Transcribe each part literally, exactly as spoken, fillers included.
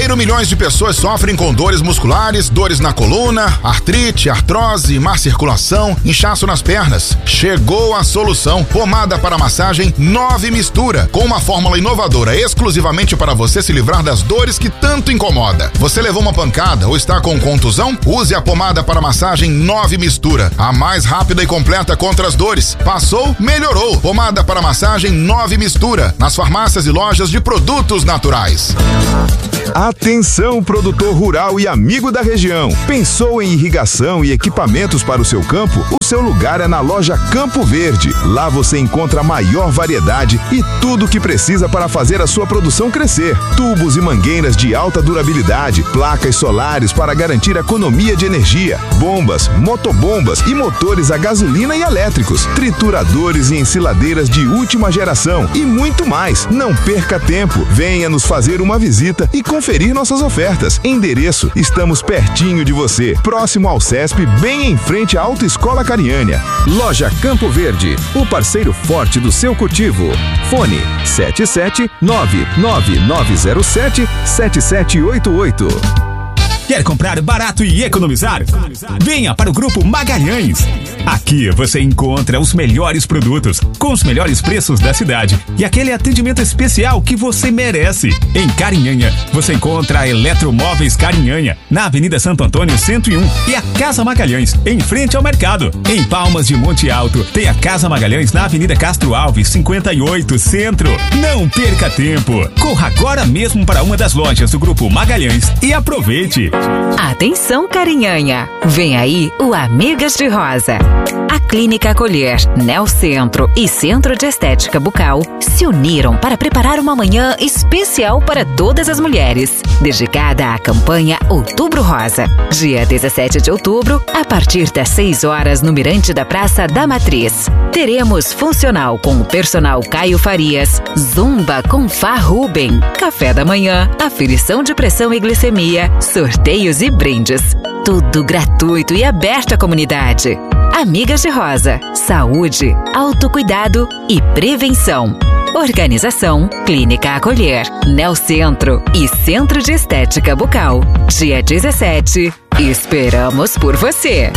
janeiro, milhões de pessoas sofrem com dores musculares, dores na coluna, artrite, artrose, má circulação, inchaço nas pernas. Chegou a solução. Pomada para massagem Nove Mistura, com uma fórmula inovadora exclusivamente para você se livrar das dores que tanto incomoda. Você levou uma pancada ou está com contusão? Use a pomada para massagem Nove Mistura, a mais rápida e completa contra as dores. Passou, melhorou. Pomada para massagem Nove Mistura, nas farmácias e lojas de produtos naturais. Atenção, produtor rural e amigo da região. Pensou em irrigação e equipamentos para o seu campo? O seu lugar é na loja Campo Verde. Lá você encontra a maior variedade e tudo o que precisa para fazer a sua produção crescer. Tubos e mangueiras de alta durabilidade, placas solares para garantir economia de energia, bombas, motobombas e motores a gasolina e elétricos, trituradores e ensiladeiras de última geração e muito mais. Não perca tempo. Venha nos fazer uma visita e conferir nossas ofertas. Endereço: estamos pertinho de você, próximo ao SESP, bem em frente à Autoescola Cariânia. Loja Campo Verde, o parceiro forte do seu cultivo. Fone sete sete nove nove nove zero sete sete sete oito oito. Quer comprar barato e economizar? Venha para o Grupo Magalhães. Aqui você encontra os melhores produtos, com os melhores preços da cidade e aquele atendimento especial que você merece. Em Carinhanha, você encontra a Eletromóveis Carinhanha, na Avenida Santo Antônio cento e um, e a Casa Magalhães, em frente ao mercado. Em Palmas de Monte Alto, tem a Casa Magalhães na Avenida Castro Alves, cinquenta e oito, Centro. Não perca tempo. Corra agora mesmo para uma das lojas do Grupo Magalhães e aproveite. Atenção, Carinhanha! Vem aí o Amigas de Rosa. A Clínica Acolher, Neocentro e Centro de Estética Bucal se uniram para preparar uma manhã especial para todas as mulheres, dedicada à campanha Outubro Rosa. Dia dezessete de outubro, a partir das seis horas, no Mirante da Praça da Matriz. Teremos funcional com o personal Caio Farias, zumba com Fá Ruben, café da manhã, aferição de pressão e glicemia, sorteios e brindes. Tudo gratuito e aberto à comunidade. Amigas de Rosa, saúde, autocuidado e prevenção. Organização Clínica Acolher, Neocentro e Centro de Estética Bucal. Dia dezessete, esperamos por você.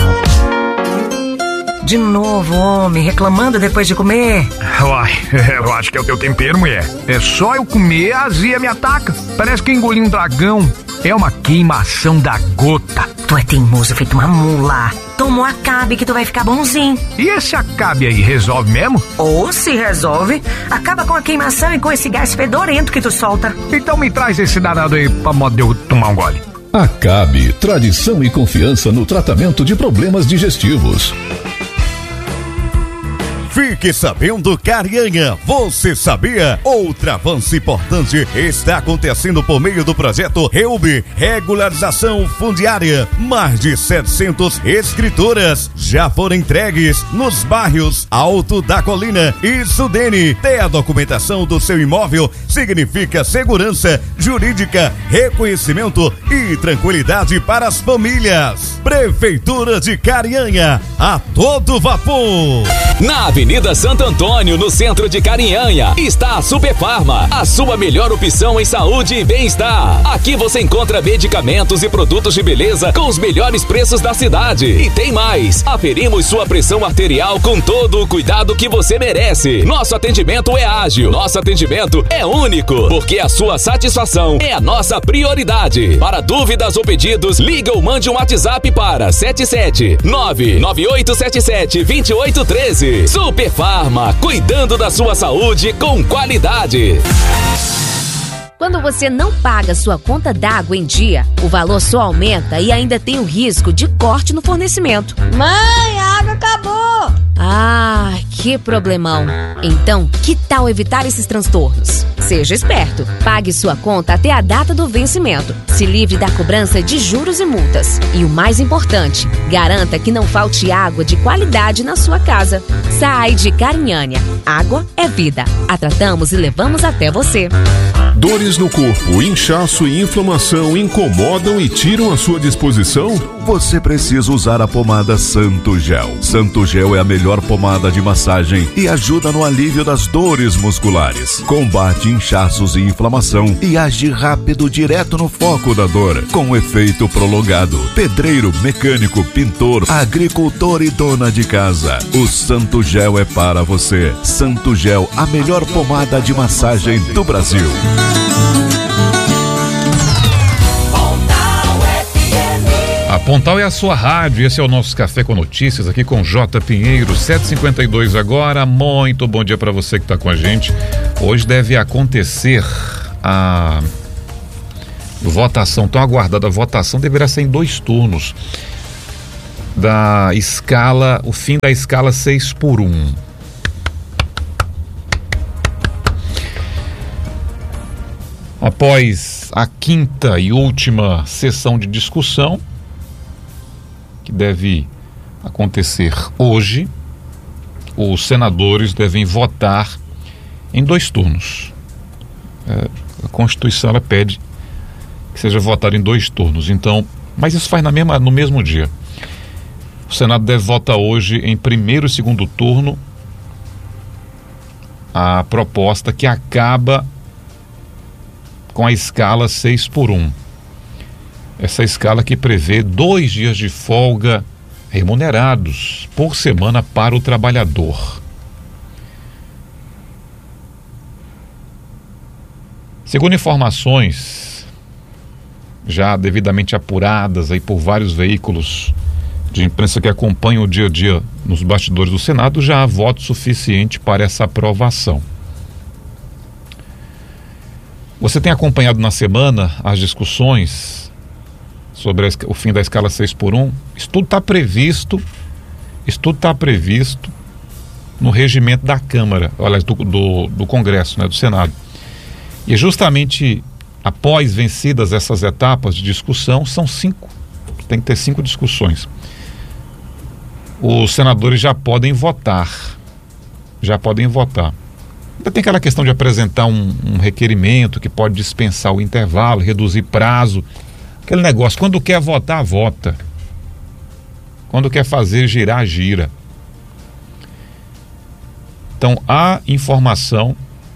De novo, homem, reclamando depois de comer? Uai, eu acho que é o teu tempero, mulher. É só eu comer, a azia me ataca. Parece que engoli um dragão. É uma queimação da gota. Tu é teimoso feito uma mula. Toma um Acabe que tu vai ficar bonzinho. E esse Acabe aí resolve mesmo? Ou se resolve, acaba com a queimação e com esse gás fedorento que tu solta. Então me traz esse danado aí pra modo de eu tomar um gole. Acabe, tradição e confiança no tratamento de problemas digestivos. Fique sabendo, Carinhanha, você sabia? Outro avanço importante está acontecendo por meio do projeto REUB, Regularização Fundiária. Mais de setecentas escrituras já foram entregues nos bairros Alto da Colina e Sudene. Ter a documentação do seu imóvel significa segurança jurídica, reconhecimento e tranquilidade para as famílias. Prefeitura de Carinhanha, a todo vapor. Na Avenida Santo Antônio, no centro de Carinhanha, está a Superfarma, a sua melhor opção em saúde e bem-estar. Aqui você encontra medicamentos e produtos de beleza com os melhores preços da cidade. E tem mais, aferimos sua pressão arterial com todo o cuidado que você merece. Nosso atendimento é ágil, nosso atendimento é único, porque a sua satisfação é a nossa prioridade. Para dúvidas ou pedidos, liga ou mande um WhatsApp para sete sete nove nove oito sete sete dois oito um três. Superfarma, cuidando da sua saúde com qualidade. Quando você não paga sua conta d'água em dia, o valor só aumenta e ainda tem o risco de corte no fornecimento. Mãe, a água acabou! Ah, que problemão. Então, que tal evitar esses transtornos? Seja esperto. Pague sua conta até a data do vencimento. Se livre da cobrança de juros e multas. E o mais importante, garanta que não falte água de qualidade na sua casa. Sai de Carinhanha. Água é vida. A tratamos e levamos até você. Dores no corpo, inchaço e inflamação incomodam e tiram a sua disposição? Você precisa usar a pomada Santo Gel. Santo Gel é a melhor pomada de massagem e ajuda no alívio das dores musculares. Combate inchaços e inflamação e age rápido direto no foco da dor, com efeito prolongado. Pedreiro, mecânico, pintor, agricultor e dona de casa. O Santo Gel é para você. Santo Gel, a melhor pomada de massagem do Brasil. A Pontal é a sua rádio, esse é o nosso Café com Notícias, aqui com J. Pinheiro, sete e cinquenta e dois agora. Muito bom dia para você que está com a gente. Hoje deve acontecer a votação, tão aguardada a votação, deverá ser em dois turnos da escala, o fim da escala seis por um. Após a quinta e última sessão de discussão, que deve acontecer hoje, os senadores devem votar em dois turnos. É, a Constituição ela pede que seja votado em dois turnos. Então, mas isso faz na mesma, no mesmo dia. O Senado deve votar hoje em primeiro e segundo turno a proposta que acaba com a escala seis por um. Essa escala que prevê dois dias de folga remunerados por semana para o trabalhador. Segundo informações já devidamente apuradas aí por vários veículos de imprensa que acompanham o dia a dia nos bastidores do Senado, já há voto suficiente para essa aprovação. Você tem acompanhado na semana as discussões sobre o fim da escala seis por um? Isso tudo está previsto, isso tudo está previsto no regimento da Câmara, aliás, do, do, do Congresso, né, do Senado. E justamente após vencidas essas etapas de discussão, são cinco, tem que ter cinco discussões. Os senadores já podem votar, já podem votar. Ainda tem aquela questão de apresentar um, um requerimento que pode dispensar o intervalo, reduzir prazo. Aquele negócio, quando quer votar, vota. Quando quer fazer girar, gira. Então, há informação,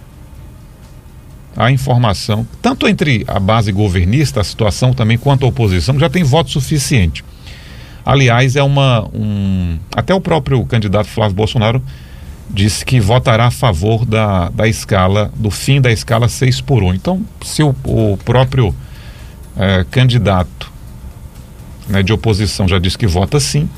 há informação, tanto entre a base governista, a situação também, quanto a oposição, já tem voto suficiente. Aliás, é uma, um, até o próprio candidato Flávio Bolsonaro disse que votará a favor da, da escala, do fim da escala seis por um. Então, se o, o próprio é, candidato, né, de oposição já disse que vota sim,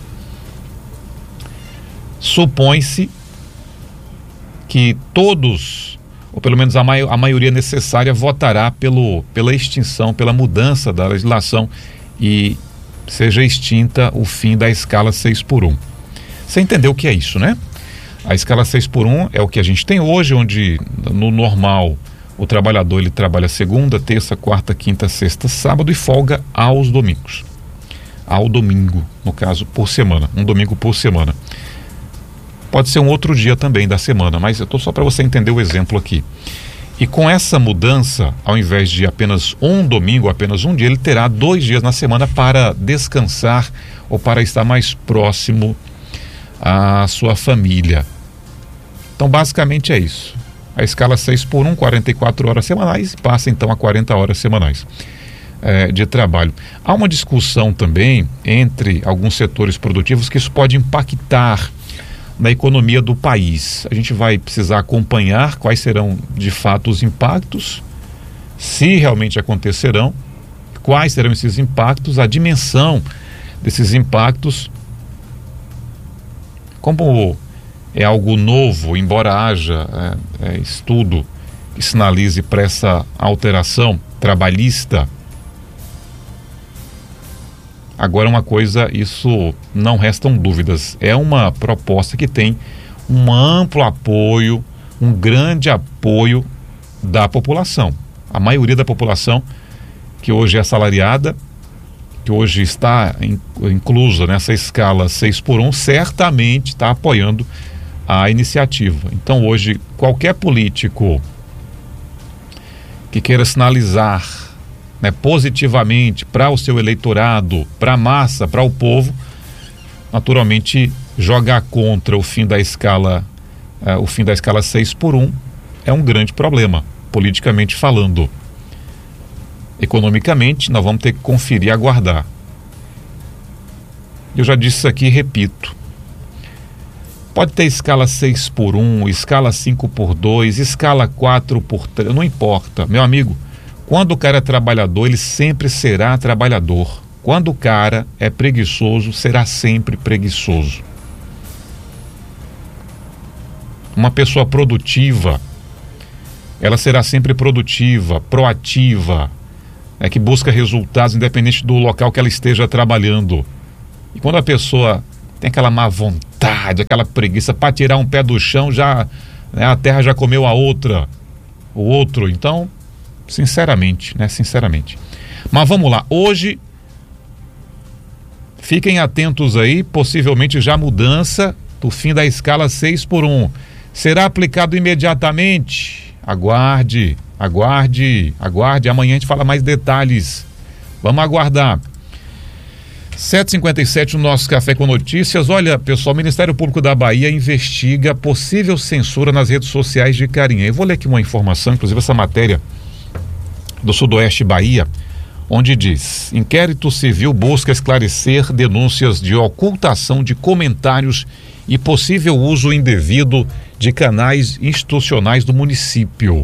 supõe-se que todos, ou pelo menos a, mai, a maioria necessária, votará pelo, pela extinção, pela mudança da legislação e seja extinta o fim da escala seis por um. Você entendeu o que é isso, né? A escala seis por um é o que a gente tem hoje, onde no normal o trabalhador ele trabalha segunda, terça, quarta, quinta, sexta, sábado e folga aos domingos. Ao domingo, no caso, por semana. Um domingo por semana. Pode ser um outro dia também da semana, mas eu estou só para você entender o exemplo aqui. E com essa mudança, ao invés de apenas um domingo, apenas um dia, ele terá dois dias na semana para descansar ou para estar mais próximo à sua família. Então, basicamente é isso. A escala seis por um, quarenta e quatro horas semanais, passa então a quarenta horas semanais é, de trabalho. Há uma discussão também entre alguns setores produtivos que isso pode impactar na economia do país. A gente vai precisar acompanhar quais serão de fato os impactos, se realmente acontecerão, quais serão esses impactos, a dimensão desses impactos. Como é algo novo, embora haja é, é, estudo que sinalize para essa alteração trabalhista, agora uma coisa, isso não restam dúvidas, é uma proposta que tem um amplo apoio, um grande apoio da população. A maioria da população que hoje é assalariada, que hoje está inclusa nessa escala seis por um, certamente está apoiando a iniciativa. Então hoje qualquer político que queira sinalizar, né, positivamente para o seu eleitorado, para a massa, para o povo, naturalmente jogar contra o fim da escala, uh, o fim da escala seis por um é um grande problema, politicamente falando. Economicamente, nós vamos ter que conferir e aguardar. Eu já disse isso aqui e repito. Pode ter escala seis por um, escala cinco por dois, escala quatro por três, não importa. Meu amigo, quando o cara é trabalhador, ele sempre será trabalhador. Quando o cara é preguiçoso, será sempre preguiçoso. Uma pessoa produtiva, ela será sempre produtiva, proativa, é que busca resultados independente do local que ela esteja trabalhando. E quando a pessoa tem aquela má vontade, aquela preguiça para tirar um pé do chão, já, né, a terra já comeu a outra, o outro. Então, sinceramente, né, sinceramente. Mas vamos lá, hoje, fiquem atentos aí, possivelmente já mudança do fim da escala seis por um. Será aplicado imediatamente? Aguarde, aguarde, aguarde. Amanhã a gente fala mais detalhes. Vamos aguardar. sete e cinquenta e sete no nosso Café com Notícias. Olha, pessoal, o Ministério Público da Bahia investiga possível censura nas redes sociais de Carinha. Eu vou ler aqui uma informação, inclusive essa matéria do Sudoeste Bahia, onde diz: inquérito civil busca esclarecer denúncias de ocultação de comentários e possível uso indevido de canais institucionais do município.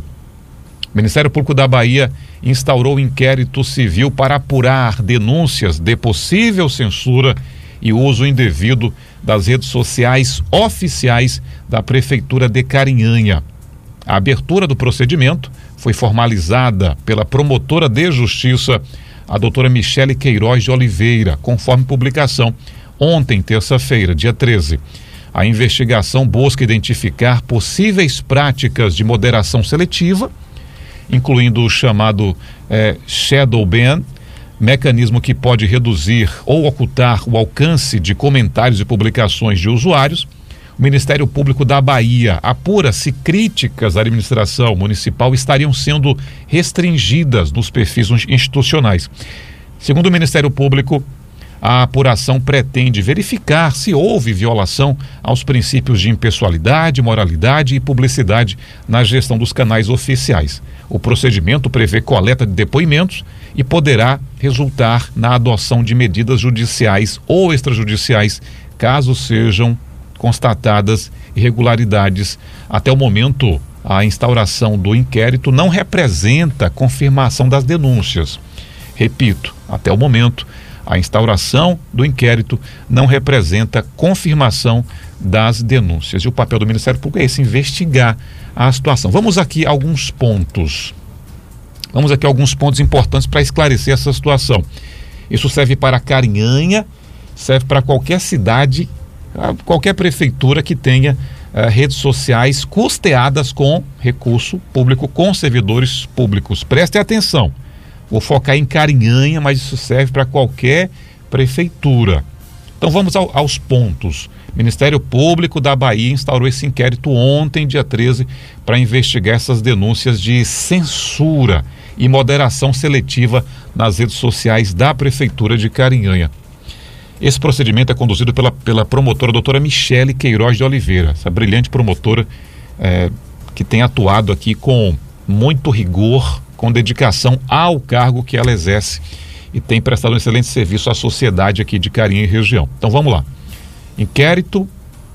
O Ministério Público da Bahia instaurou inquérito civil para apurar denúncias de possível censura e uso indevido das redes sociais oficiais da Prefeitura de Carinhanha. A abertura do procedimento foi formalizada pela promotora de justiça, a doutora Michele Queiroz de Oliveira, conforme publicação ontem, terça-feira, dia treze. A investigação busca identificar possíveis práticas de moderação seletiva, incluindo o chamado eh, shadow ban, mecanismo que pode reduzir ou ocultar o alcance de comentários e publicações de usuários. O Ministério Público da Bahia apura se críticas à administração municipal estariam sendo restringidas nos perfis institucionais. Segundo o Ministério Público, a apuração pretende verificar se houve violação aos princípios de impessoalidade, moralidade e publicidade na gestão dos canais oficiais. O procedimento prevê coleta de depoimentos e poderá resultar na adoção de medidas judiciais ou extrajudiciais, caso sejam constatadas irregularidades. Até o momento, a instauração do inquérito não representa confirmação das denúncias. Repito, até o momento, a instauração do inquérito não representa confirmação das denúncias. E o papel do Ministério Público é esse, investigar a situação. Vamos aqui a alguns pontos. Vamos aqui a alguns pontos importantes para esclarecer essa situação. Isso serve para Carinhanha, serve para qualquer cidade, qualquer prefeitura que tenha uh, redes sociais custeadas com recurso público, com servidores públicos. Prestem atenção. Vou focar em Carinhanha, mas isso serve para qualquer prefeitura. Então vamos ao, aos pontos. O Ministério Público da Bahia instaurou esse inquérito ontem, dia treze, para investigar essas denúncias de censura e moderação seletiva nas redes sociais da Prefeitura de Carinhanha. Esse procedimento é conduzido pela, pela promotora doutora Michele Queiroz de Oliveira, essa brilhante promotora é, que tem atuado aqui com muito rigor, com dedicação ao cargo que ela exerce e tem prestado um excelente serviço à sociedade aqui de Carinhanha e região. Então vamos lá. Inquérito,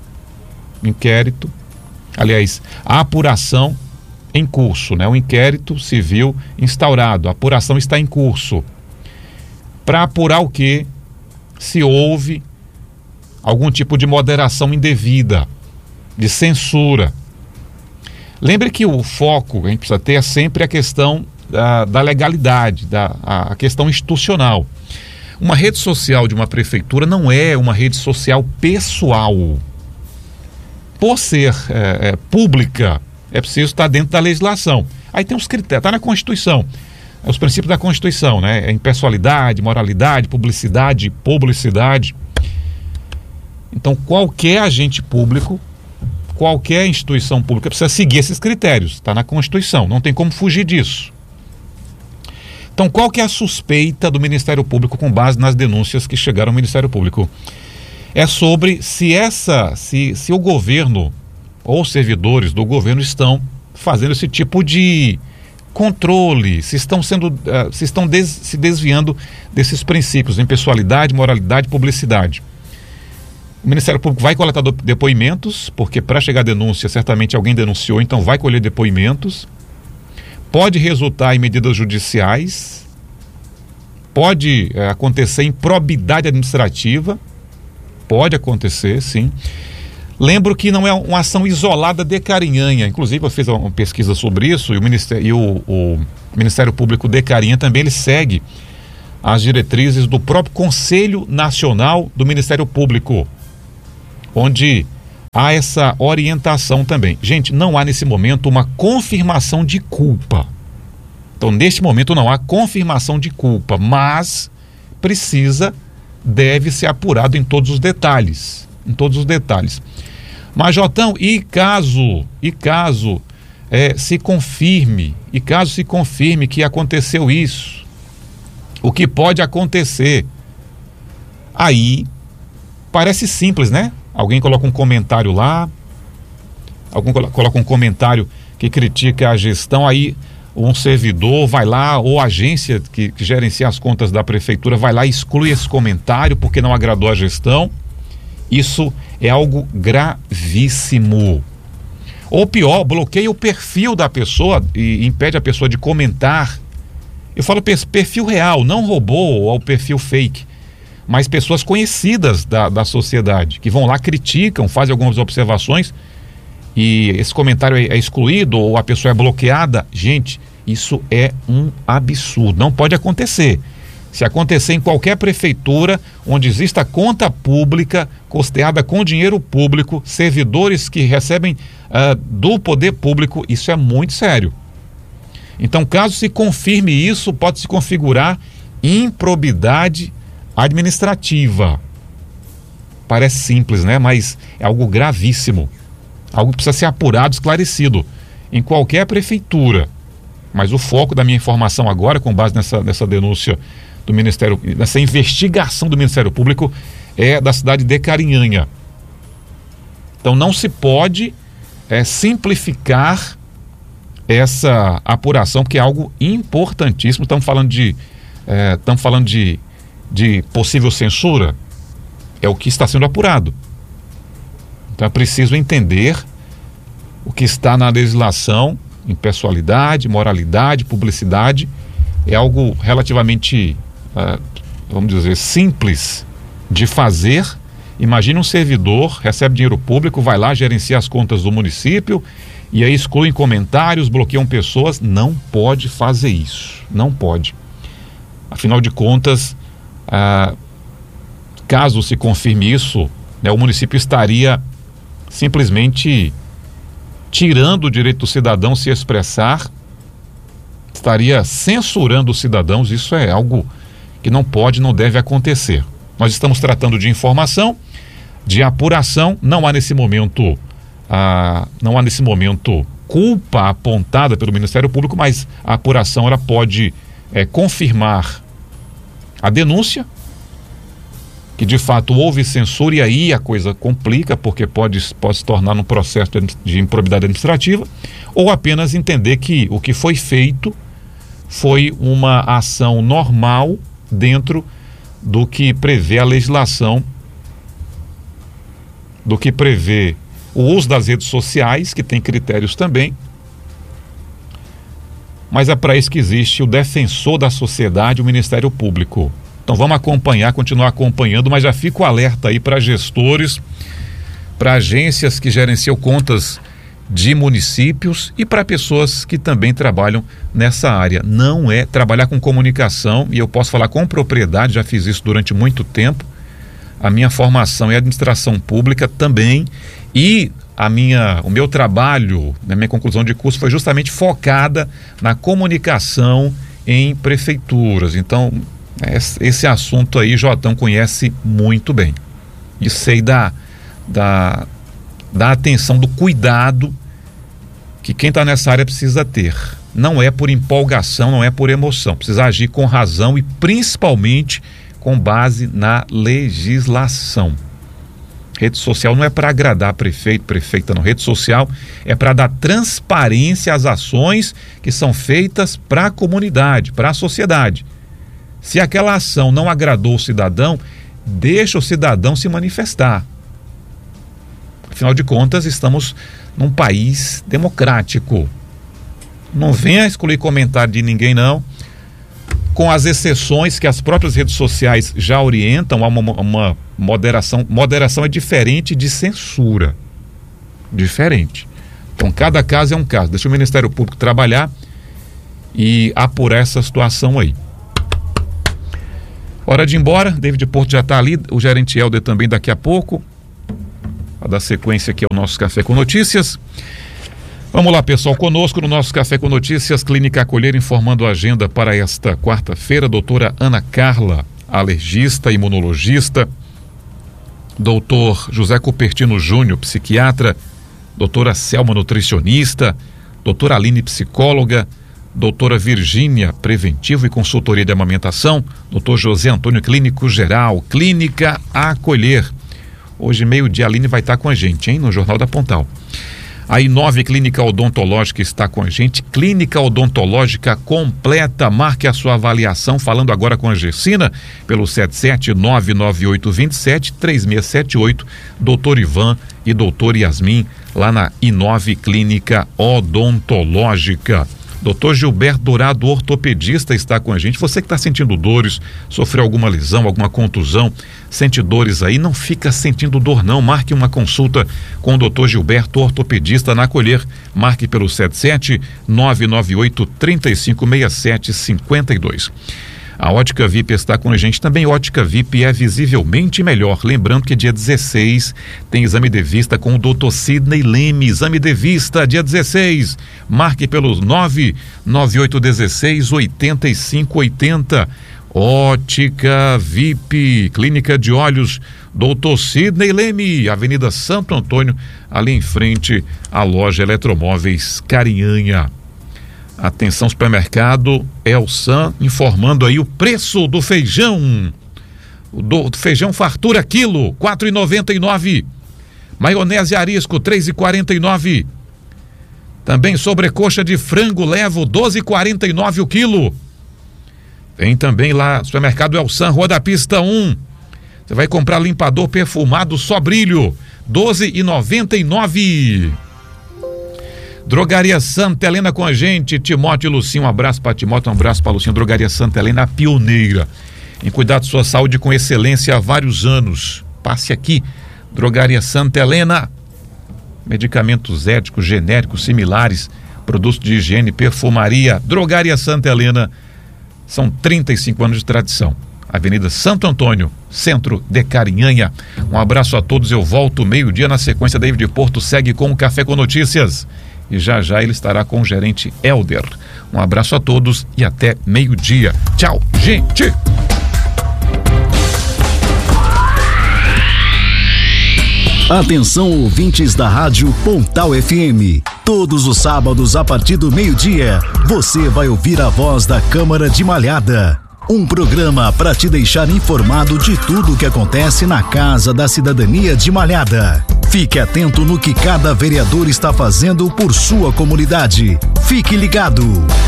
inquérito, aliás, a apuração em curso, né? O inquérito civil instaurado, a apuração está em curso. Para apurar o quê? Se houve algum tipo de moderação indevida, de censura. Lembre que o foco, a gente precisa ter, é sempre a questão da, da legalidade, da, a, a questão institucional. Uma rede social de uma prefeitura não é uma rede social pessoal. Por ser é, é, pública, é preciso estar dentro da legislação. Aí tem os critérios, está na Constituição. Os princípios da Constituição, né? É impessoalidade, moralidade, publicidade, publicidade. Então, qualquer agente público, qualquer instituição pública precisa seguir esses critérios. Está na Constituição, não tem como fugir disso. Então, qual que é a suspeita do Ministério Público com base nas denúncias que chegaram ao Ministério Público? É sobre se essa, se, se o governo ou servidores do governo estão fazendo esse tipo de controle, se estão sendo, uh, se estão des, se desviando desses princípios, impessoalidade, moralidade, publicidade. O Ministério Público vai coletar do, depoimentos, porque para chegar a denúncia, certamente alguém denunciou, então vai colher depoimentos. Pode resultar em medidas judiciais, pode é, acontecer improbidade administrativa, pode acontecer, sim. Lembro que não é uma ação isolada de Carinhanha, inclusive eu fiz uma pesquisa sobre isso e o Ministério, e o, o Ministério Público de Carinhanha também ele segue as diretrizes do próprio Conselho Nacional do Ministério Público, onde há essa orientação também. Gente, não há nesse momento uma confirmação de culpa. Então, neste momento não há confirmação de culpa, mas precisa, deve ser apurado em todos os detalhes. Em todos os detalhes. Mas, Jotão, e caso, e caso é, se confirme, e caso se confirme que aconteceu isso, o que pode acontecer? Aí, parece simples, né? Alguém coloca um comentário lá, alguém coloca um comentário que critica a gestão, aí um servidor vai lá, ou a agência que, que gerencia as contas da prefeitura vai lá e exclui esse comentário porque não agradou a gestão. Isso é algo gravíssimo. Ou pior, bloqueia o perfil da pessoa e impede a pessoa de comentar. Eu falo perfil real, não robô ou o perfil fake, mas pessoas conhecidas da, da sociedade, que vão lá, criticam, fazem algumas observações e esse comentário é, é excluído ou a pessoa é bloqueada. Gente, isso é um absurdo, não pode acontecer. Se acontecer em qualquer prefeitura onde exista conta pública, custeada com dinheiro público, servidores que recebem uh, do poder público, isso é muito sério. Então, caso se confirme isso, pode se configurar improbidade administrativa. Parece simples, né? Mas é algo gravíssimo. Algo que precisa ser apurado, esclarecido em qualquer prefeitura. Mas o foco da minha informação agora, com base nessa, nessa denúncia do Ministério, nessa investigação do Ministério Público, é da cidade de Carinhanha. Então não se pode é, simplificar essa apuração, porque é algo importantíssimo. Estamos falando de é, estamos falando de, de possível censura, é o que está sendo apurado. Então é preciso entender o que está na legislação, impessoalidade, moralidade, publicidade, é algo relativamente, uh, vamos dizer, simples de fazer. Imagine um servidor, recebe dinheiro público, vai lá, gerencia as contas do município e aí excluem comentários, bloqueiam pessoas. Não pode fazer isso, não pode. Afinal de contas, uh, caso se confirme isso, né, o município estaria simplesmente tirando o direito do cidadão se expressar, estaria censurando os cidadãos. Isso é algo que não pode, não deve acontecer. Nós estamos tratando de informação, de apuração. Não há nesse momento, ah, não há nesse momento culpa apontada pelo Ministério Público, mas a apuração ela pode é, confirmar a denúncia, que de fato houve censura, e aí a coisa complica, porque pode, pode se tornar um processo de, de improbidade administrativa, ou apenas entender que o que foi feito foi uma ação normal dentro do que prevê a legislação, do que prevê o uso das redes sociais, que tem critérios também, mas é para isso que existe o defensor da sociedade, o Ministério Público. Então vamos acompanhar, continuar acompanhando, mas já fico alerta aí para gestores, para agências que gerenciam contas de municípios e para pessoas que também trabalham nessa área. Não é trabalhar com comunicação, e eu posso falar com propriedade, já fiz isso durante muito tempo. A minha formação é administração pública também, e a minha, o meu trabalho, a minha conclusão de curso foi justamente focada na comunicação em prefeituras. Então, esse assunto aí, Jotão conhece muito bem. E sei da, da, da atenção, do cuidado que quem está nessa área precisa ter. não é por empolgação, não é por emoção. Precisa agir com razão e principalmente com base na legislação. Rede social não é para agradar prefeito, prefeita, não. Rede social é para dar transparência às ações que são feitas para a comunidade, para a sociedade. Se aquela ação não agradou o cidadão, deixa o cidadão se manifestar. Afinal de contas, estamos num país democrático. Não venha excluir comentário de ninguém, não. Com as exceções que as próprias redes sociais já orientam a uma, uma moderação. Moderação é diferente de censura. Diferente. Então, cada caso é um caso. Deixa o Ministério Público trabalhar e apurar essa situação aí. Hora de ir embora. David Porto já está ali. O gerente Helder também daqui a pouco. Vai dar sequência aqui ao nosso Café com Notícias. Vamos lá, pessoal, conosco no nosso Café com Notícias, Clínica Acolher, informando a agenda para esta quarta-feira, doutora Ana Carla, alergista, imunologista, doutor José Cupertino Júnior, psiquiatra, doutora Selma, nutricionista, doutora Aline, psicóloga, doutora Virgínia, preventivo e consultoria de amamentação, doutor José Antônio, clínico geral, Clínica Acolher. Hoje, meio-dia, a Aline vai estar com a gente, hein, no Jornal da Pontal. A Inove Clínica Odontológica está com a gente, Clínica Odontológica completa, marque a sua avaliação, falando agora com a Gersina, pelo sete sete nove nove oito dois sete três seis sete oito, doutor Ivan e doutor Yasmin, lá na Inove Clínica Odontológica. doutor Gilberto Dourado, ortopedista, está com a gente. Você que está sentindo dores, sofreu alguma lesão, alguma contusão, sente dores aí, não fica sentindo dor não, marque uma consulta com o doutor Gilberto, ortopedista, na Acolher. Marque pelo sete sete nove nove oito três cinco seis sete cinco dois. A Ótica V I P está com a gente também. Ótica V I P é visivelmente melhor. Lembrando que dia dezesseis tem exame de vista com o doutor Sidney Leme. Exame de vista, dia dezesseis. Marque pelos nove nove oito um seis oito cinco oito zero. Ótica V I P, Clínica de Olhos, doutor Sidney Leme, Avenida Santo Antônio, ali em frente à loja Eletromóveis Carinhanha. Atenção, supermercado Elsan, informando aí o preço do feijão. O do, do feijão fartura quilo, quatro reais e noventa e nove centavos. Maionese arisco, três reais e quarenta e nove centavos. Também sobrecoxa de frango levo, doze reais e quarenta e nove centavos o quilo. Tem também lá, supermercado Elsan, Rua da Pista um. Você vai comprar limpador perfumado só brilho, doze reais e noventa e nove centavos. Drogaria Santa Helena com a gente, Timóteo e Lucinho, um abraço para Timóteo, um abraço para Lucinho. Drogaria Santa Helena, a pioneira em cuidar de sua saúde com excelência há vários anos. Passe aqui, Drogaria Santa Helena. Medicamentos éticos, genéricos, similares, produtos de higiene, perfumaria. Drogaria Santa Helena, são trinta e cinco anos de tradição. Avenida Santo Antônio, centro de Carinhanha. Um abraço a todos, eu volto meio-dia. Na sequência, David Porto segue com o Café com Notícias. E já já ele estará com o gerente Helder. Um abraço a todos e até meio-dia. Tchau, gente! Atenção, ouvintes da Rádio Pontal F M. Todos os sábados, a partir do meio-dia, você vai ouvir a voz da Câmara de Malhada. Um programa para te deixar informado de tudo o que acontece na Casa da Cidadania de Malhada. Fique atento no que cada vereador está fazendo por sua comunidade. Fique ligado.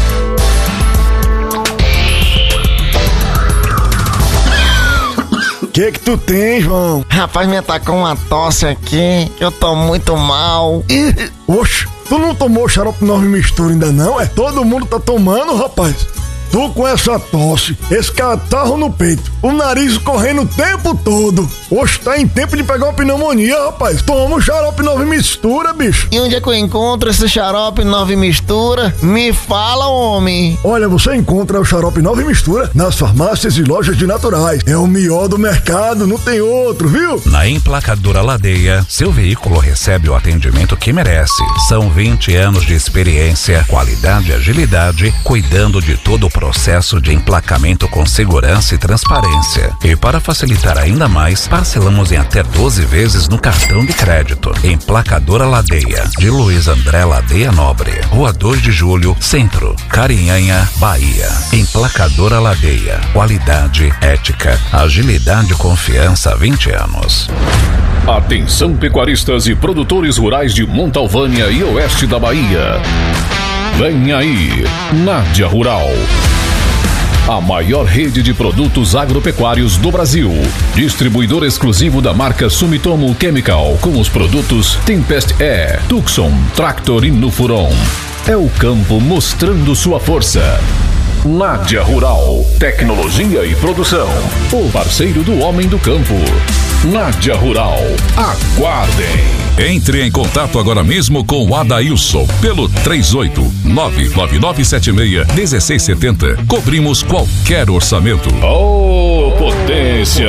O que que tu tem, João? Rapaz, me atacou uma tosse aqui, eu tô muito mal. Oxe, tu não tomou xarope nove mistura ainda não, é? Todo mundo tá tomando, rapaz. Tu com essa tosse, esse catarro no peito, o nariz correndo o tempo todo. Oxe, tá em tempo de pegar uma pneumonia, rapaz. Toma o xarope nove mistura, bicho. E onde é que eu encontro esse xarope nove mistura? Me fala, homem. Olha, você encontra o xarope nove mistura nas farmácias e lojas de naturais. É o melhor do mercado, não tem outro, viu? Na Emplacadora Ladeia, seu veículo recebe o atendimento que merece. São vinte anos de experiência, qualidade e agilidade, cuidando de todo o processo de emplacamento com segurança e transparência. E para facilitar ainda mais, parcelamos em até doze vezes no cartão de crédito. Emplacadora Ladeia, de Luiz André Ladeia Nobre, Rua dois de Julho, Centro, Carinhanha, Bahia. Emplacadora Ladeia, qualidade, ética, agilidade e confiança há vinte anos. Atenção pecuaristas e produtores rurais de Montalvânia e oeste da Bahia. Vem aí, Nádia Rural. A maior rede de produtos agropecuários do Brasil. Distribuidor exclusivo da marca Sumitomo Chemical, com os produtos Tempest E, Tucson, Tractor e Nufuron. É o campo mostrando sua força. Nádia Rural, tecnologia e produção. O parceiro do homem do campo. Nádia Rural, aguardem. Entre em contato agora mesmo com o Adailson pelo três oito nove nove nove sete seis um seis sete zero. Cobrimos qualquer orçamento. Oh, potência!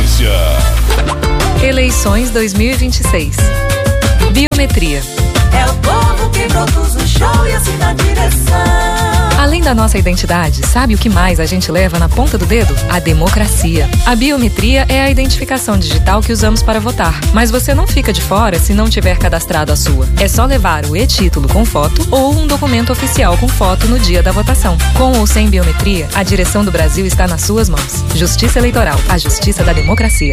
Eleições dois mil e vinte e seis. Biometria. É o povo que produz o show e assim na direção. Além da nossa identidade, sabe o que mais a gente leva na ponta do dedo? A democracia. A biometria é a identificação digital que usamos para votar. Mas você não fica de fora se não tiver cadastrado a sua. É só levar o e-título com foto ou um documento oficial com foto no dia da votação. Com ou sem biometria, a direção do Brasil está nas suas mãos. Justiça Eleitoral, a justiça da democracia.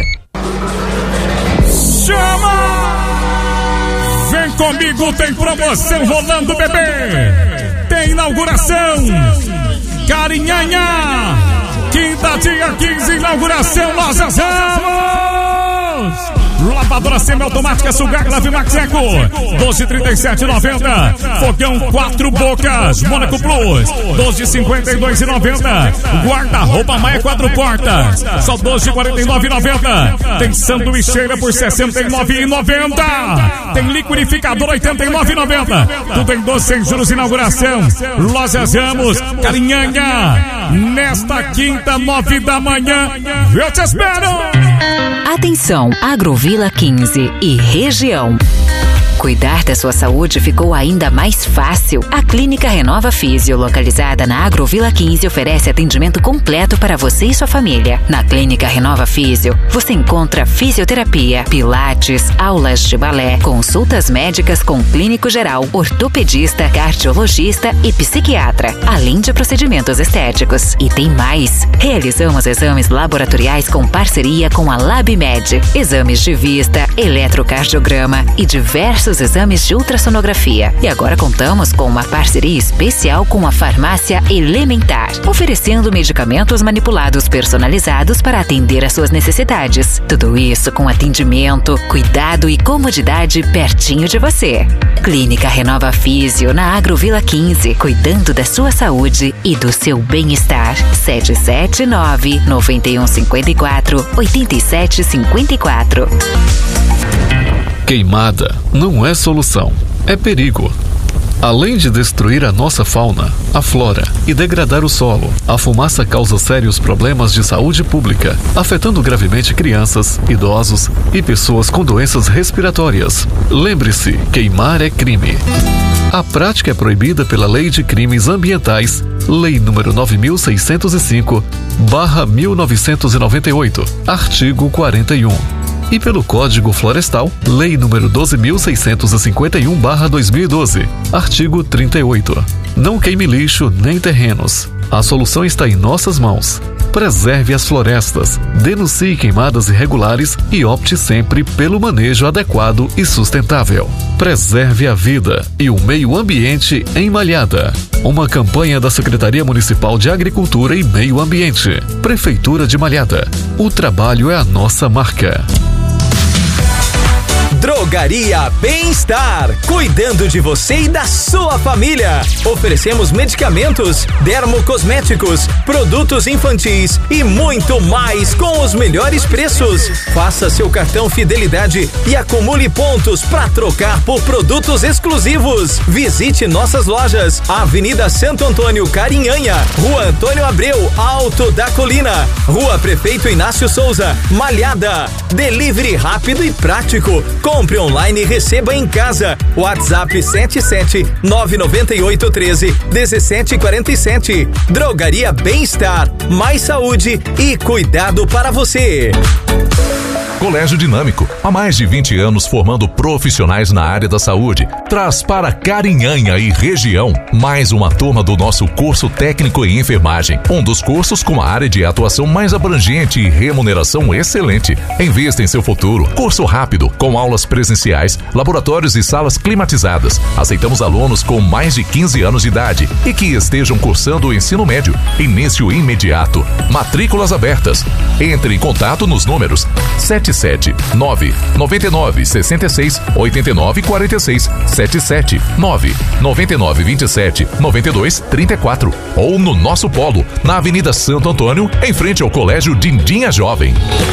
Chama! Vem comigo, tem promoção rolando, bebê! Tem inauguração! Carinhanha! Quinta, dia quinze, inauguração, Lojas Ramos! Lavadora semiautomática Sugar Lave Max Eco, doze e trinta e sete reais e noventa centavos. Fogão quatro bocas, Mônaco Plus, doze e cinquenta e dois reais e noventa centavos. Guarda-roupa Maia quatro portas, só doze e quarenta e nove reais e noventa centavos. Tem sanduicheira por sessenta e nove reais e noventa centavos. Tem liquidificador oitenta e nove reais e noventa centavos. Tudo em doze sem juros, inauguração. Lojas Ramos, Carinhanha. Nesta quinta, nove da manhã, eu te espero! Atenção, Agrovila quinze e região. Cuidar da sua saúde ficou ainda mais fácil. A Clínica Renova Físio, localizada na Agrovila quinze, oferece atendimento completo para você e sua família. Na Clínica Renova Físio, você encontra fisioterapia, pilates, aulas de balé, consultas médicas com clínico geral, ortopedista, cardiologista e psiquiatra, além de procedimentos estéticos. E tem mais! Realizamos exames laboratoriais com parceria com a LabMed, exames de vista, eletrocardiograma e diversos exames de ultrassonografia. E agora contamos com uma parceria especial com a farmácia Elementar, oferecendo medicamentos manipulados personalizados para atender às suas necessidades. Tudo isso com atendimento, cuidado e comodidade pertinho de você. Clínica Renova Físio na Agrovila quinze, cuidando da sua saúde e do seu bem-estar. sete sete nove, nove um cinco quatro, oito sete cinco quatro. Queimada não é solução, é perigo. Além de destruir a nossa fauna, a flora e degradar o solo, a fumaça causa sérios problemas de saúde pública, afetando gravemente crianças, idosos e pessoas com doenças respiratórias. Lembre-se, queimar é crime. A prática é proibida pela Lei de Crimes Ambientais, Lei número nove mil seiscentos e cinco, barra mil novecentos e noventa e oito, artigo quarenta e um. E pelo Código Florestal, Lei número doze mil seiscentos e cinquenta e um barra dois mil e doze, artigo trinta e oito. Não queime lixo nem terrenos. A solução está em nossas mãos. Preserve as florestas, denuncie queimadas irregulares e opte sempre pelo manejo adequado e sustentável. Preserve a vida e o meio ambiente em Malhada. Uma campanha da Secretaria Municipal de Agricultura e Meio Ambiente. Prefeitura de Malhada. O trabalho é a nossa marca. Drogaria Bem-Estar, cuidando de você e da sua família. Oferecemos medicamentos, dermocosméticos, produtos infantis e muito mais com os melhores preços. Faça seu cartão Fidelidade e acumule pontos para trocar por produtos exclusivos. Visite nossas lojas: Avenida Santo Antônio, Carinhanha, Rua Antônio Abreu, Alto da Colina, Rua Prefeito Inácio Souza, Malhada. Delivery rápido e prático com Compre online e receba em casa. WhatsApp sete sete nove nove oito um três um sete quatro sete. Drogaria Bem-Estar. Mais saúde e cuidado para você. Colégio Dinâmico, há mais de vinte anos formando profissionais na área da saúde, traz para Carinhanha e região mais uma turma do nosso curso técnico em enfermagem, um dos cursos com a área de atuação mais abrangente e remuneração excelente. Invista em seu futuro. Curso rápido, com aulas presenciais, laboratórios e salas climatizadas. Aceitamos alunos com mais de quinze anos de idade e que estejam cursando o ensino médio. Início imediato. Matrículas abertas. Entre em contato nos números sete sete nove nove nove seis seis oito nove quatro seis, sete sete nove nove nove dois sete nove dois três quatro ou no nosso polo, na Avenida Santo Antônio, em frente ao Colégio Dindinha Jovem.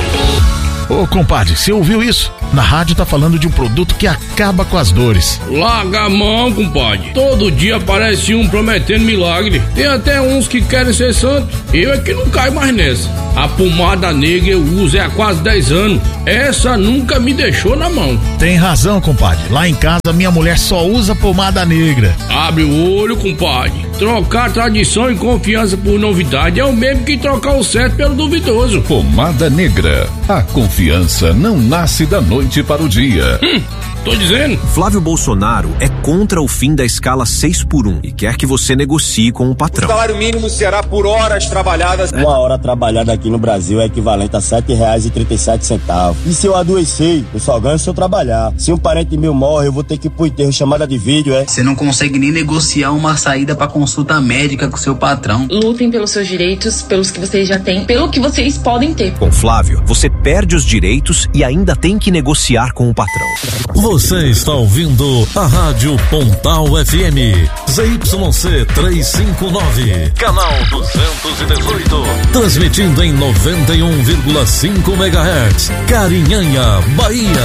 Ô compadre, você ouviu isso? Na rádio tá falando de um produto que acaba com as dores. Larga a mão, compadre. Todo dia aparece um prometendo milagre. Tem até uns que querem ser santo. Eu é que não caio mais nessa. A pomada negra eu uso há quase dez anos. Essa nunca me deixou na mão. Tem razão, compadre. Lá em casa minha mulher só usa pomada negra. Abre o olho, compadre. Trocar tradição e confiança por novidade é o mesmo que trocar o certo pelo duvidoso. Pomada Negra. A confiança não nasce da noite para o dia. Hum, tô dizendo. Flávio Bolsonaro é contra o fim da escala seis por um e quer que você negocie com o patrão. O salário mínimo será por horas trabalhadas. Uma hora trabalhada aqui no Brasil é equivalente a sete reais e trinta e sete centavos. E se eu adoecer, eu só ganho se eu trabalhar. Se um parente meu morre, eu vou ter que ir pro enterro, chamada de vídeo, é? Você não consegue nem negociar uma saída pra consulta médica com seu patrão. Lutem pelos seus direitos, pelos que vocês já têm, pelo que vocês podem ter. Com Flávio, você perde os direitos e ainda tem que negociar com o patrão. Você está ouvindo a Rádio Pontal F M, Z Y C trezentos e cinquenta e nove, canal duzentos e dezoito, transmitindo em noventa e um vírgula cinco megahertz, Carinhanha, Bahia.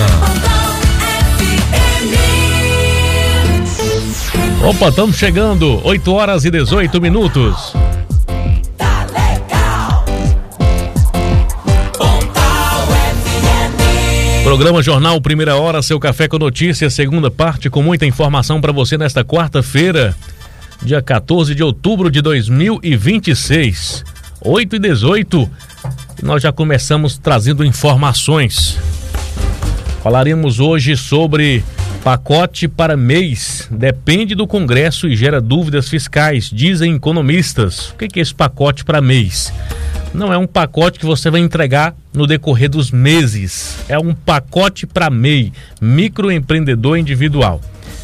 Opa, estamos chegando, oito horas e dezoito minutos. Programa Jornal Primeira Hora, seu café com notícias, segunda parte com muita informação para você nesta quarta-feira, dia quatorze de outubro de dois mil e vinte e seis, oito e dezoito, e nós já começamos trazendo informações. Falaremos hoje sobre pacote para mês, depende do Congresso e gera dúvidas fiscais, dizem economistas. O que é esse pacote para mês? Não é um pacote que você vai entregar no decorrer dos meses, é um pacote para M E I, microempreendedor individual.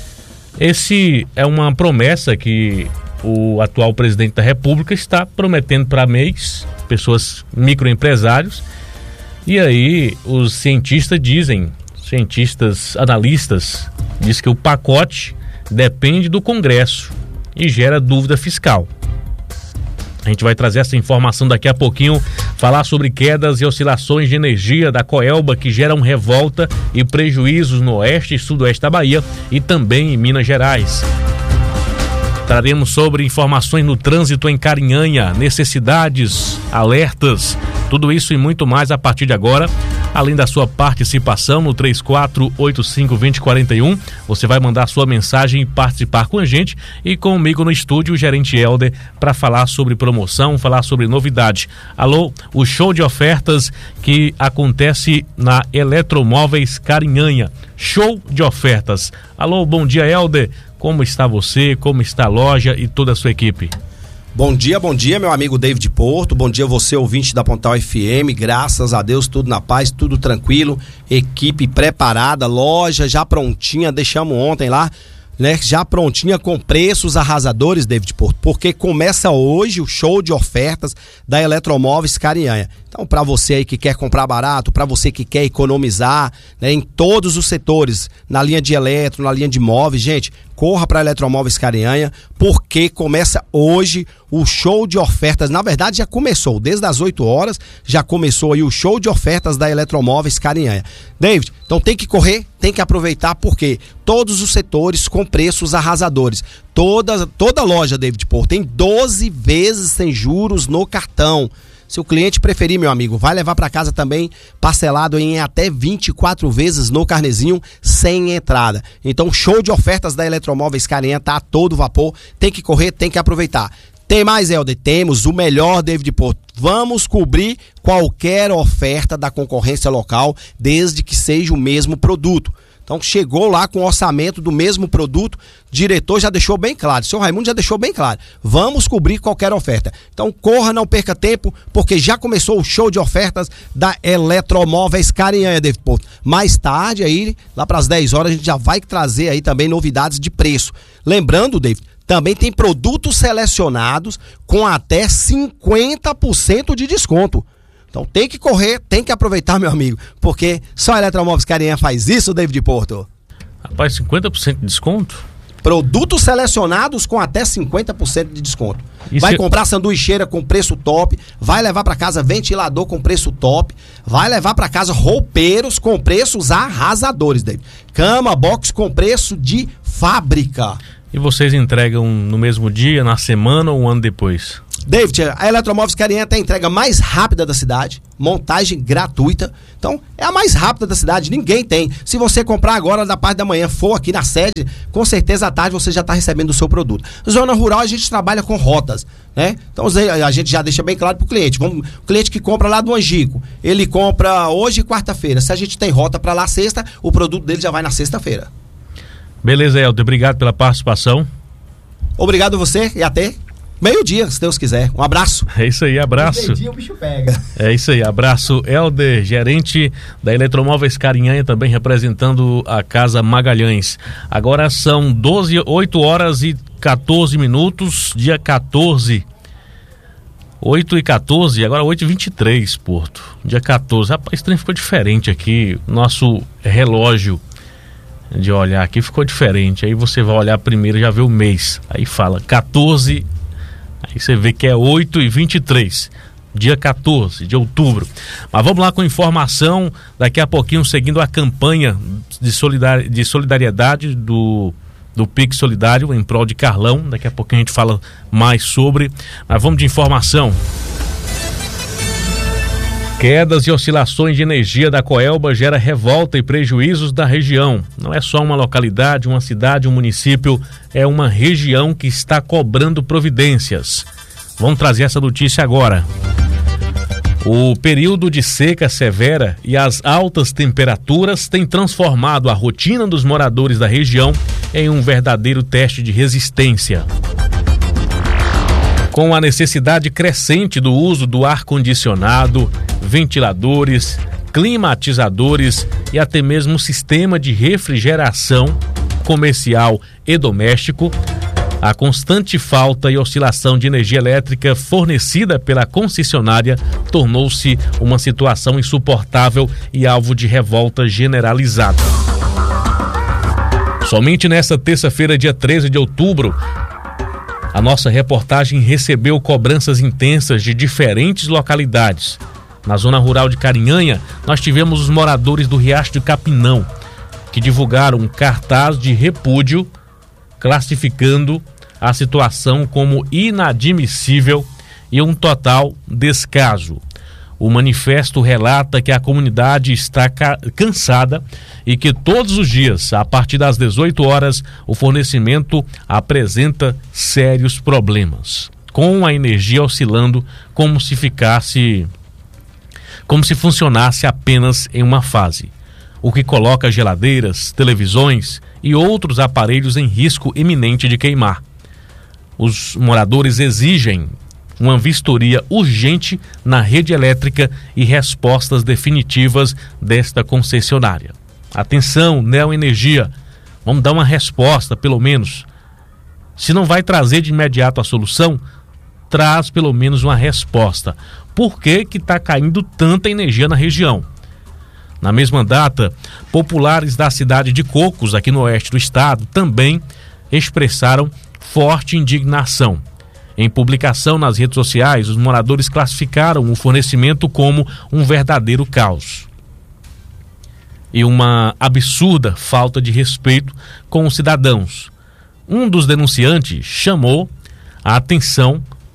Esse é uma promessa que o atual presidente da República está prometendo para mês, pessoas microempresários, e aí os cientistas dizem, cientistas analistas, diz que o pacote depende do Congresso e gera dúvida fiscal. A gente vai trazer essa informação daqui a pouquinho, falar sobre quedas e oscilações de energia da Coelba que geram revolta e prejuízos no oeste e sudoeste da Bahia e também em Minas Gerais. Traremos sobre informações no trânsito em Carinhanha, necessidades, alertas, tudo isso e muito mais a partir de agora. Além da sua participação no três quatro oito cinco, dois zero quatro um, você vai mandar sua mensagem e participar com a gente e comigo no estúdio o gerente Helder para falar sobre promoção, falar sobre novidade. Alô, o show de ofertas que acontece na Eletromóveis Carinhanha. Show de ofertas. Alô, bom dia Helder, como está você, como está a loja e toda a sua equipe? Bom dia, bom dia, meu amigo David Porto, bom dia você, ouvinte da Pontal F M, graças a Deus, tudo na paz, tudo tranquilo, equipe preparada, loja já prontinha, deixamos ontem lá, né, já prontinha com preços arrasadores, David Porto, porque começa hoje o show de ofertas da Eletromóveis Carinhanha. Então, para você aí que quer comprar barato, para você que quer economizar, né, em todos os setores, na linha de eletro, na linha de móveis, gente, corra para Eletromóveis Carinhanha, porque começa hoje o show de ofertas. Na verdade, já começou, desde as oito horas, já começou aí o show de ofertas da Eletromóveis Carinhanha. David, então tem que correr, tem que aproveitar, porque todos os setores com preços arrasadores. Toda, toda loja, David Porto, tem doze vezes sem juros no cartão. Se o cliente preferir, meu amigo, vai levar para casa também parcelado em até vinte e quatro vezes no carnezinho, sem entrada. Então, show de ofertas da Eletromóveis Carinha, tá a todo vapor. Tem que correr, tem que aproveitar. Tem mais, Helder? Temos o melhor, David Porto. Vamos cobrir qualquer oferta da concorrência local, desde que seja o mesmo produto. Então, chegou lá com o orçamento do mesmo produto, o diretor já deixou bem claro, o senhor Raimundo já deixou bem claro, vamos cobrir qualquer oferta. Então, corra, não perca tempo, porque já começou o show de ofertas da Eletromóveis Carinha, David Porto. Mais tarde, aí, lá para as dez horas, a gente já vai trazer aí também novidades de preço. Lembrando, David, também tem produtos selecionados com até cinquenta por cento de desconto. Então tem que correr, tem que aproveitar, meu amigo, porque só a Eletromóveis Carinha faz isso, David Porto. Rapaz, cinquenta por cento de desconto? Produtos selecionados com até cinquenta por cento de desconto. E vai se... comprar sanduicheira com preço top, vai levar para casa ventilador com preço top, vai levar para casa roupeiros com preços arrasadores, David. Cama, box com preço de fábrica. E vocês entregam no mesmo dia, na semana ou um ano depois? David, a Eletromóveis Carinha tem a entrega mais rápida da cidade, montagem gratuita. Então, é a mais rápida da cidade, ninguém tem. Se você comprar agora da parte da manhã, for aqui na sede, com certeza à tarde você já está recebendo o seu produto. Zona rural a gente trabalha com rotas, né? Então a gente já deixa bem claro para o cliente. Vamos, o cliente que compra lá do Angico, ele compra hoje quarta-feira. Se a gente tem rota para lá sexta, o produto dele já vai na sexta-feira. Beleza, Helder, obrigado pela participação. Obrigado a você e até meio-dia, se Deus quiser. Um abraço. É isso aí, abraço. Meio-dia o bicho pega. É isso aí, abraço. Helder, gerente da Eletromóveis Carinha, também representando a Casa Magalhães. Agora são doze, oito horas e quatorze minutos, dia quatorze. oito e quatorze, agora oito e vinte e três, Porto. Dia quatorze. Rapaz, esse trem ficou diferente aqui. Nosso relógio de olhar aqui ficou diferente. Aí você vai olhar primeiro, já vê o mês. Aí fala quatorze. Aí você vê que é oito e vinte e três, dia quatorze de outubro. Mas vamos lá com informação, daqui a pouquinho, seguindo a campanha de, solidar, de solidariedade do, do Pix Solidário em prol de Carlão. Daqui a pouquinho a gente fala mais sobre. Mas vamos de informação. Quedas e oscilações de energia da Coelba gera revolta e prejuízos da região. Não é só uma localidade, uma cidade, um município, é uma região que está cobrando providências. Vamos trazer essa notícia agora. O período de seca severa e as altas temperaturas têm transformado a rotina dos moradores da região em um verdadeiro teste de resistência. Com a necessidade crescente do uso do ar-condicionado, ventiladores, climatizadores e até mesmo sistema de refrigeração comercial e doméstico, a constante falta e oscilação de energia elétrica fornecida pela concessionária tornou-se uma situação insuportável e alvo de revolta generalizada. Somente nesta terça-feira, dia treze de outubro, a nossa reportagem recebeu cobranças intensas de diferentes localidades. Na zona rural de Carinhanha, nós tivemos os moradores do Riacho de Capinão, que divulgaram um cartaz de repúdio, classificando a situação como inadmissível e um total descaso. O manifesto relata que a comunidade está ca- cansada e que todos os dias, a partir das dezoito horas, o fornecimento apresenta sérios problemas, com a energia oscilando como se ficasse, como se funcionasse apenas em uma fase, o que coloca geladeiras, televisões e outros aparelhos em risco iminente de queimar. Os moradores exigem uma vistoria urgente na rede elétrica e respostas definitivas desta concessionária. Atenção, Neoenergia, vamos dar uma resposta, pelo menos. Se não vai trazer de imediato a solução, traz pelo menos uma resposta. Por que que está caindo tanta energia na região? Na mesma data, populares da cidade de Cocos, aqui no oeste do estado, também expressaram forte indignação. Em publicação nas redes sociais, os moradores classificaram o fornecimento como um verdadeiro caos e uma absurda falta de respeito com os cidadãos. Um dos denunciantes chamou a atenção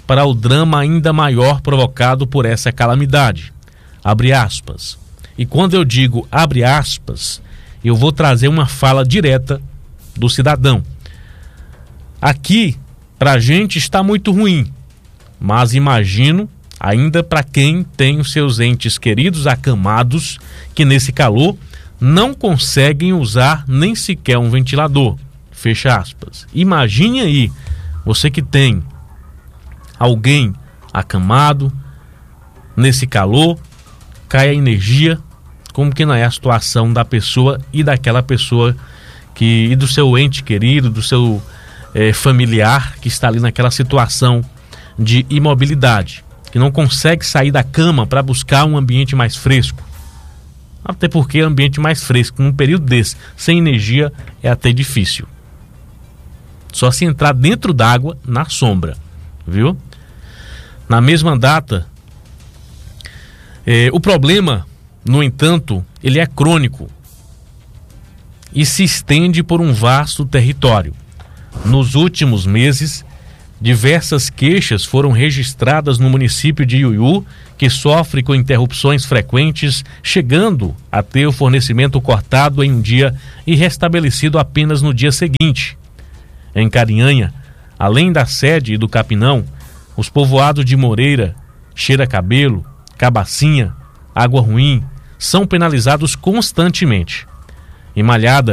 para o drama ainda maior provocado por essa calamidade. Abre aspas. E quando eu digo abre aspas, eu vou trazer uma fala direta do cidadão. Aqui, pra gente está muito ruim, mas imagino ainda para quem tem os seus entes queridos acamados, que nesse calor não conseguem usar nem sequer um ventilador. Fecha aspas. Imagine aí, você que tem alguém acamado, nesse calor, cai a energia, como que não é a situação da pessoa e daquela pessoa que, e do seu ente querido, do seu eh, familiar que está ali naquela situação de imobilidade, que não consegue sair da cama para buscar um ambiente mais fresco. Até porque ambiente mais fresco, num período desse, sem energia, é até difícil. Só se entrar dentro d'água, na sombra, viu? Na mesma data, eh, o problema, no entanto, ele é crônico e se estende por um vasto território. Nos últimos meses, diversas queixas foram registradas no município de Iuiú, que sofre com interrupções frequentes, chegando a ter o fornecimento cortado em um dia e restabelecido apenas no dia seguinte. Em Carinhanha, além da sede e do Capinão, os povoados de Moreira, Cheira Cabelo, Cabacinha, Água Ruim, são penalizados constantemente. Em Malhada,